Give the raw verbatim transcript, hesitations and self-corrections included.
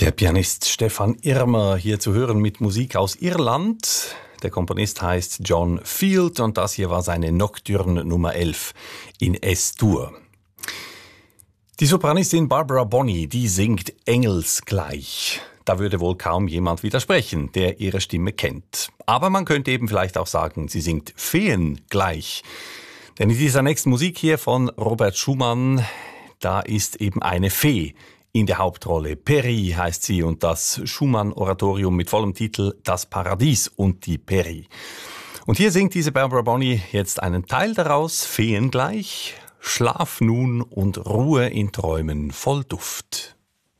Der Pianist Stefan Irmer hier zu hören mit Musik aus Irland. Der Komponist heißt John Field und das hier war seine Nocturne Nummer elf in S-Dur. Die Sopranistin Barbara Bonney, die singt engelsgleich. Da würde wohl kaum jemand widersprechen, der ihre Stimme kennt. Aber man könnte eben vielleicht auch sagen, sie singt feengleich. Denn in dieser nächsten Musik hier von Robert Schumann, da ist eben eine Fee in der Hauptrolle. Peri heißt sie und das Schumann-Oratorium mit vollem Titel Das Paradies und die Peri. Und hier singt diese Barbara Bonney jetzt einen Teil daraus, feengleich. Schlaf nun und Ruhe in Träumen voll Duft.